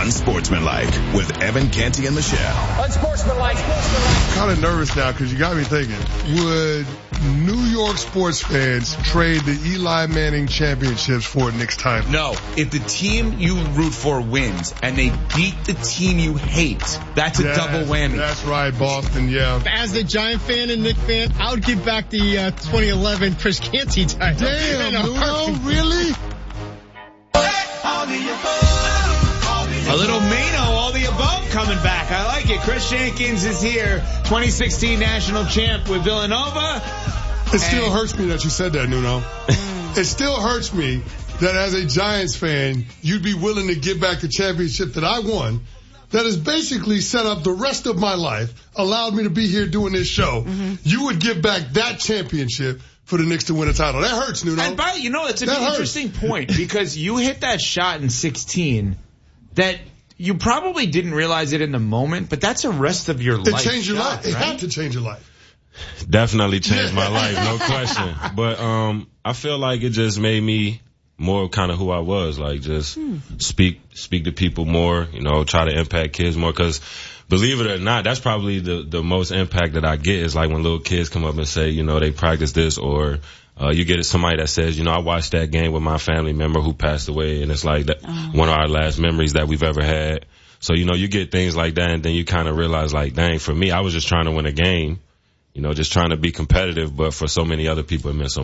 Unsportsmanlike with Evan Canty and Michelle. Unsportsmanlike. Kind of nervous now because you got me thinking, would New York sports fans trade the Eli Manning championships for a Knicks title? No. If the team you root for wins and they beat the team you hate, that's a double whammy. That's right, Boston, yeah. As the Giant fan and Knick fan, I would give back the 2011 Chris Canty title. Damn, Nuno, really? A little Mano, all the above coming back. I like it. Chris Jenkins is here, 2016 national champ with Villanova. It still hurts me that you said that, Nuno. It still hurts me that as a Giants fan, you'd be willing to give back the championship that I won, that has basically set up the rest of my life, allowed me to be here doing this show. Mm-hmm. You would give back that championship for the Knicks to win a title. That hurts, Nuno. And it's an interesting point because you hit that shot in 16 that you probably didn't realize it in the moment, but that's the rest of your life. It changed your life. Right? It had to change your life. Definitely changed my life, no question. But I feel like it just made me more kind of who I was, like just speak to people more, try to impact kids more, because believe it or not, that's probably the most impact that I get is like when little kids come up and say, they practice this, or you get somebody that says, I watched that game with my family member who passed away, and it's like that one of our last memories that we've ever had. So, you get things like that, and then you kind of realize, like, dang, for me, I was just trying to win a game, just trying to be competitive, but for so many other people, it meant so